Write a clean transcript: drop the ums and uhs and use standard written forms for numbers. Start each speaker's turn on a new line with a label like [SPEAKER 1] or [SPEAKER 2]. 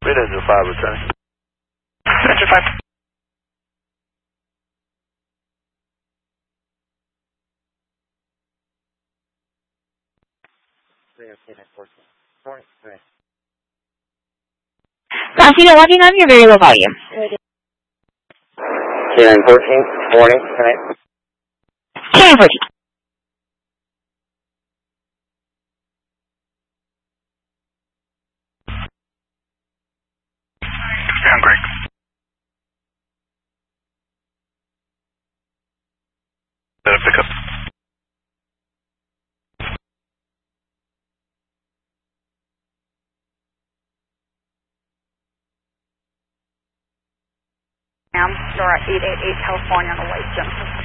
[SPEAKER 1] Engine 5 returning.
[SPEAKER 2] Engine 5.
[SPEAKER 3] Rosita, logging on your very low volume.
[SPEAKER 4] K914, morning, tonight.
[SPEAKER 3] K914.
[SPEAKER 2] Ground Greg. Pick up.
[SPEAKER 5] Nora 888 California on the way, Jim.